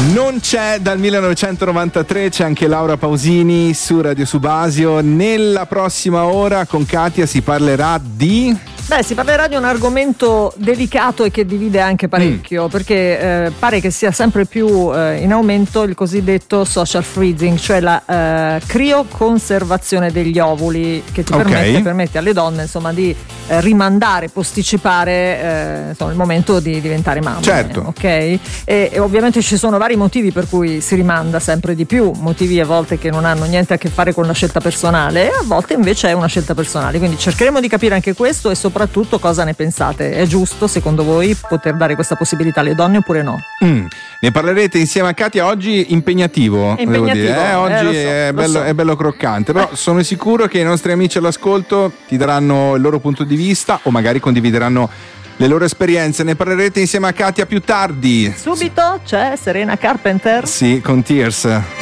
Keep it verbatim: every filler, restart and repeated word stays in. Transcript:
Non c'è dal millenovecentonovantatré, c'è anche Laura Pausini su Radio Subasio. Nella prossima ora con Katia si parlerà di... Beh, si parlerà di un argomento delicato e che divide anche parecchio, mm. perché eh, pare che sia sempre più eh, in aumento il cosiddetto social freezing, cioè la eh, crioconservazione degli ovuli, che ti okay. permette, permette alle donne insomma di eh, rimandare, posticipare eh, insomma, il momento di diventare mamma. Certo. Ok? E, e ovviamente ci sono vari motivi per cui si rimanda sempre di più, motivi a volte che non hanno niente a che fare con la scelta personale, e a volte invece è una scelta personale. Quindi cercheremo di capire anche questo e soprattutto cosa ne pensate. È giusto secondo voi poter dare questa possibilità alle donne oppure no? Mm. Ne parlerete insieme a Katia. Oggi impegnativo, è impegnativo devo dire. Eh, oggi eh, so, è, bello, so. è bello croccante, però sono sicuro che i nostri amici all'ascolto ti daranno il loro punto di vista o magari condivideranno le loro esperienze. Ne parlerete insieme a Katia più tardi. Subito c'è Serena Carpenter. Sì, con Tears.